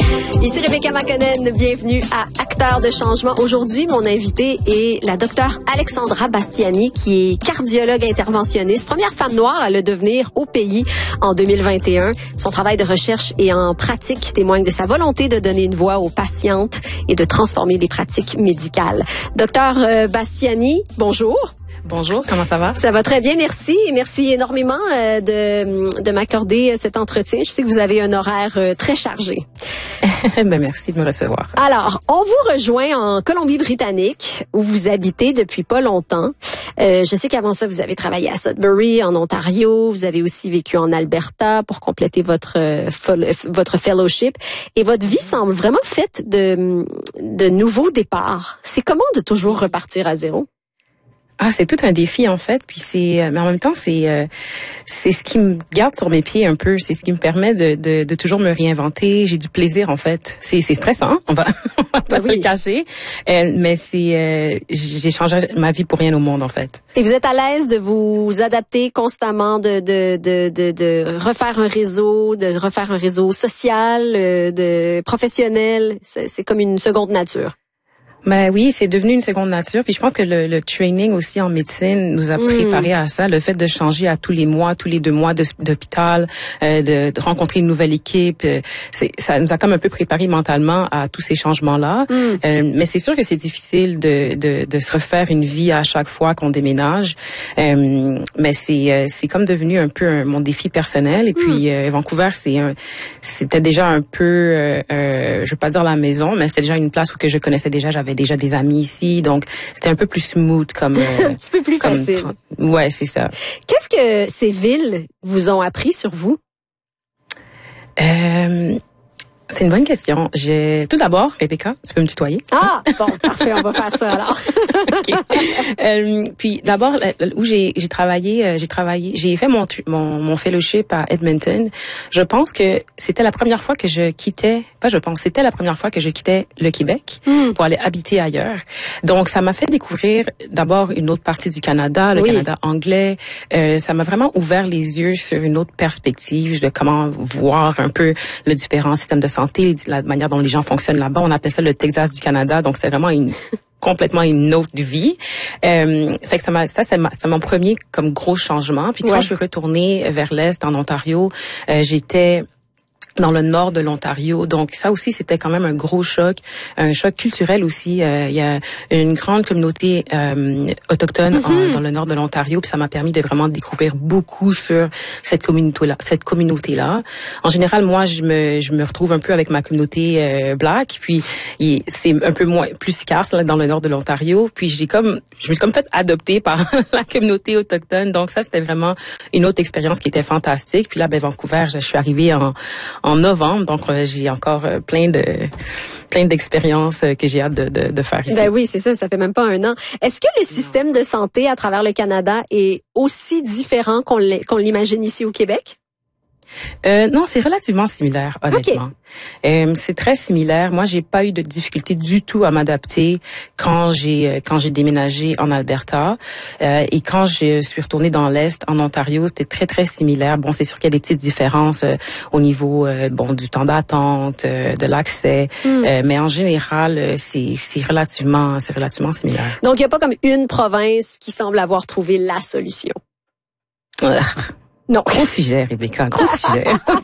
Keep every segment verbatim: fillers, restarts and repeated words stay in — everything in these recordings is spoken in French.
Ici Rebecca Makonnen, bienvenue à Acteurs de changement. Aujourd'hui, mon invité est la docteure Alexandra Bastiani, qui est cardiologue interventionniste, première femme noire à le devenir au pays en deux mille vingt et un. Son travail de recherche et en pratique témoigne de sa volonté de donner une voix aux patientes et de transformer les pratiques médicales. Docteur Bastiani, bonjour. Bonjour, comment ça va? Ça va très bien, merci. Merci énormément euh, de, de m'accorder cet entretien. Je sais que vous avez un horaire euh, très chargé. Ben, merci de me recevoir. Alors, on vous rejoint en Colombie-Britannique, où vous habitez depuis pas longtemps. Euh, je sais qu'avant ça, vous avez travaillé à Sudbury, en Ontario. Vous avez aussi vécu en Alberta pour compléter votre euh, votre fellowship. Et votre vie semble vraiment faite de, de nouveaux départs. C'est comment de toujours repartir à zéro? Ah, c'est tout un défi en fait, puis c'est mais en même temps c'est euh, c'est ce qui me garde sur mes pieds un peu, c'est ce qui me permet de de, de toujours me réinventer, j'ai du plaisir en fait. C'est c'est stressant, on va on va pas oui. se le cacher, euh, mais c'est euh, j'ai changé ma vie pour rien au monde en fait. Et vous êtes à l'aise de vous adapter constamment, de de de de, de refaire un réseau, de refaire un réseau social, de professionnel, c'est, c'est comme une seconde nature. Ben oui, c'est devenu une seconde nature. Puis je pense que le, le training aussi en médecine nous a préparé mmh. à ça. Le fait de changer à tous les mois, tous les deux mois de, d'hôpital, euh, de, de rencontrer une nouvelle équipe, euh, c'est, ça nous a comme un peu préparé mentalement à tous ces changements-là. Mmh. Euh, mais c'est sûr que c'est difficile de, de, de se refaire une vie à chaque fois qu'on déménage. Euh, mais c'est, euh, c'est comme devenu un peu un, mon défi personnel. Et puis mmh. euh, Vancouver, c'est un, c'était déjà un peu, euh, euh, je veux pas dire la maison, mais c'était déjà une place où que je connaissais déjà. J'avais déjà des amis ici, donc c'était un peu plus smooth comme euh, un petit peu plus comme, facile. Ouais, c'est ça. Qu'est-ce que ces villes vous ont appris sur vous? Euh, c'est une bonne question. J'ai tout d'abord, Rebecca, tu peux me tutoyer? Ah, bon, parfait, on va faire ça alors. OK. Euh, puis d'abord où j'ai j'ai travaillé, j'ai travaillé, j'ai fait mon mon mon fellowship à Edmonton. Je pense que c'était la première fois que je quittais, pas je pense, c'était la première fois que je quittais le Québec mm. pour aller habiter ailleurs. Donc ça m'a fait découvrir d'abord une autre partie du Canada, le oui. Canada anglais. Euh, ça m'a vraiment ouvert les yeux sur une autre perspective de comment voir un peu le différent système de santé, la manière dont les gens fonctionnent là-bas. On appelle ça le Texas du Canada. Donc c'est vraiment une complètement une autre vie. Euh, fait que ça m'a, ça c'est, ma, c'est mon premier comme gros changement. Puis quand ouais. je suis retournée vers l'est en Ontario, euh, j'étais dans le nord de l'Ontario. Donc ça aussi, c'était quand même un gros choc, un choc culturel aussi. Euh, il y a une grande communauté euh, autochtone mm-hmm. en, dans le nord de l'Ontario, puis ça m'a permis de vraiment découvrir beaucoup sur cette communauté-là. Cette communauté-là. En général, moi, je me je me retrouve un peu avec ma communauté euh, black, puis il, c'est un peu moins plus scarce là, dans le nord de l'Ontario. Puis j'ai comme je me suis comme fait adopter par la communauté autochtone. Donc ça, c'était vraiment une autre expérience qui était fantastique. Puis là, ben Vancouver, je, je suis arrivée en en novembre, donc euh, j'ai encore euh, plein de plein d'expériences euh, que j'ai hâte de, de, de faire ici. Ben oui, c'est ça, ça fait même pas un an. Est-ce que le système de santé à travers le Canada est aussi différent qu'on, qu'on l'imagine ici au Québec? Euh, non, c'est relativement similaire, honnêtement. Okay. Euh, c'est très similaire. Moi, j'ai pas eu de difficulté du tout à m'adapter quand j'ai quand j'ai déménagé en Alberta euh, et quand je suis retournée dans l'est en Ontario, c'était très très similaire. Bon, c'est sûr qu'il y a des petites différences euh, au niveau euh, bon du temps d'attente, euh, de l'accès, mm. euh, mais en général, euh, c'est c'est relativement c'est relativement similaire. Donc, il y a pas comme une province qui semble avoir trouvé la solution. Non. Gros sujet, Rebecca, gros sujet.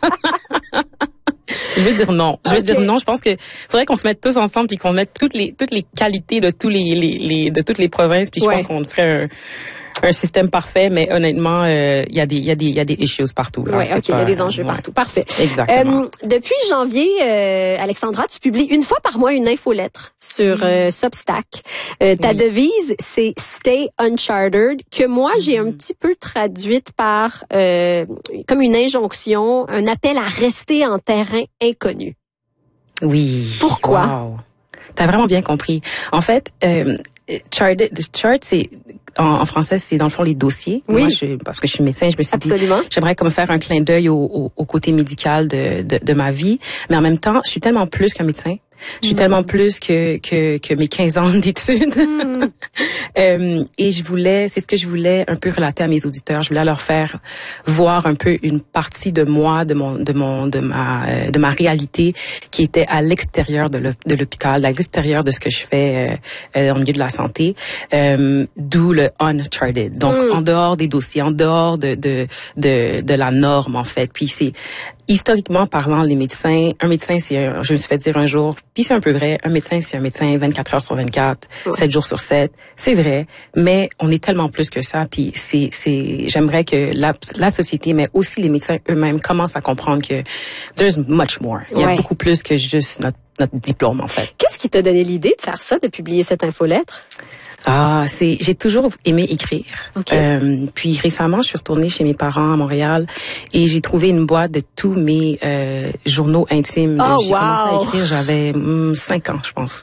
Je veux dire non. Je veux okay. dire non. Je pense que faudrait qu'on se mette tous ensemble puis qu'on mette toutes les toutes les qualités de tous les les, les de toutes les provinces puis je ouais. pense qu'on ferait un un système parfait, mais honnêtement, il euh, y a des il y a des il y a des issues partout. Oui, ok, il y a des enjeux ouais. partout. Parfait. Exactement. Euh, depuis janvier, euh, Alexandra, tu publies une fois par mois une infolettre sur euh, Substack. Euh, ta oui. devise, c'est Stay Uncharted, que moi j'ai un petit peu traduite par euh, comme une injonction, un appel à rester en terrain inconnu. Oui. Pourquoi? Wow. T'as vraiment bien compris. En fait, euh, charted, chart, c'est en, en français, c'est dans le fond les dossiers. Oui. Moi, je, parce que je suis médecin, je me suis Absolument. dit, j'aimerais comme faire un clin d'œil au, au, au côté médical de, de, de ma vie, mais en même temps, je suis tellement plus qu'un médecin. Je suis mmh. tellement plus que que que mes quinze ans d'études. Mmh. euh, et je voulais, c'est ce que je voulais un peu relater à mes auditeurs. Je voulais leur faire voir un peu une partie de moi, de mon de mon de ma euh, de ma réalité qui était à l'extérieur de de l'hôpital, à l'extérieur de ce que je fais euh, euh, au milieu de la santé. Euh, d'où le uncharted. Donc mmh. en dehors des dossiers, en dehors de de de de la norme en fait. Puis c'est historiquement parlant, les médecins, un médecin, c'est un, je me suis fait dire un jour, puis c'est un peu vrai, un médecin, c'est un médecin vingt-quatre heures sur vingt-quatre, ouais. sept jours sur sept, c'est vrai, mais on est tellement plus que ça, puis c'est, c'est, j'aimerais que la, la société, mais aussi les médecins eux-mêmes commencent à comprendre que there's much more. Il y a ouais. beaucoup plus que juste notre, notre diplôme, en fait. Qu'est-ce qui t'a donné l'idée de faire ça, de publier cette infolettre? Ah, c'est j'ai toujours aimé écrire. Okay. Euh, puis récemment, je suis retournée chez mes parents à Montréal et j'ai trouvé une boîte de tous mes euh, journaux intimes. Oh, j'ai wow. commencé à écrire, j'avais hum, cinq ans, je pense.